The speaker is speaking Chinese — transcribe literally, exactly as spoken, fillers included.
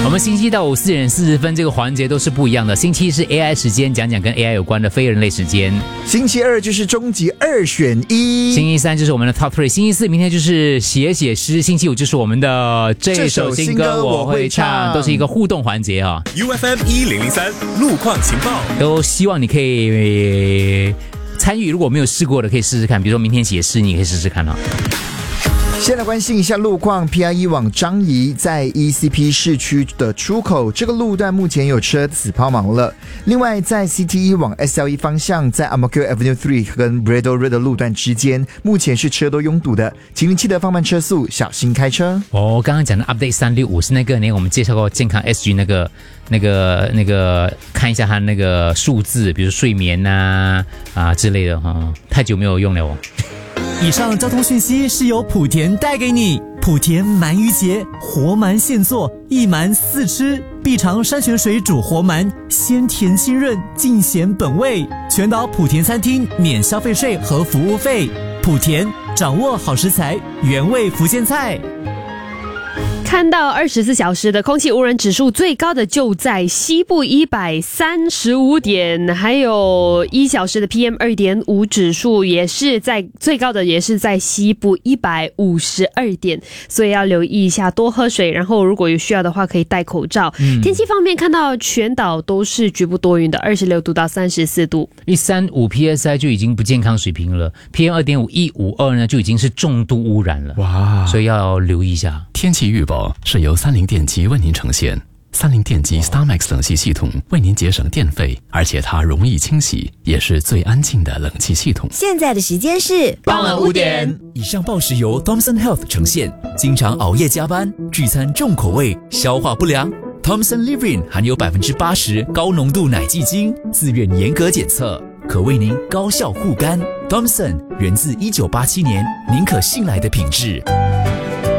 我们星期一到五四点四十分这个环节都是不一样的。星期一是 A I 时间，讲讲跟 A I 有关的非人类时间。 星期二就是终极二选一。 星期三就是我们的 Top Three。星期四明天就是写写诗。星期五就是我们的这首新歌我会唱，都是一个互动环节啊。 U F M 一零零三路况情报， 都希望你可以参与。如果没有试过的，可以试试看。比如说明天写诗，你可以试试看啊。 先来关心一下路况 ，P I E 往樟宜在 E C P 市区的出口，这个路段目前有车子抛锚了。另外，在 C T E 往 S L E 方向，在 Ang Mo Kio Avenue 三跟 Braddell Road 的路段之间，目前是车多拥堵的，请您记得放慢车速，小心开车。 哦，刚刚讲的 Update 三六五是那个呢，我们介绍过健康 S G 那个、那个、那个，看一下它那个数字，比如睡眠呐 啊, 啊之类的哈、哦，太久没有用了哦。 以上交通讯息是由莆田带给你。莆田鳗鱼节，活鳗现做，一鳗四吃，必尝山泉水煮活鳗，鲜甜清润，尽显本味。全岛莆田餐厅免消费税和服务费。莆田掌握好食材，原味福建菜。 看到二十四小时的空气污染指数最高的就在西部一百三十五点，还有一小时的 P M 二点五 指数也是在最高的，也是在西部一百五十二点，所以要留意一下，多喝水，然后如果有需要的话可以戴口罩。嗯、天气方面，看到全岛都是局部多云的，二十六度到三十四度， 一三五 P S I 就已经不健康水平了 ，P M 二点五一五二呢就已经是重度污染了，哇！所以要留意一下。 天气预报是由三菱电机为您呈现。三菱电机 StarMax 冷气系统为您节省电费，而且它容易清洗，也是最安静的冷气系统。 现在的时间是傍晚五点。 以上报时由 Thomson Health 呈现。经常熬夜加班、聚餐重口味、消化不良 ，Thomson Livrin 含有百分之八十高浓度奶基精，自愿严格检测，可为您高效护肝。Thomson 源自一九八七年，您可信赖的品质。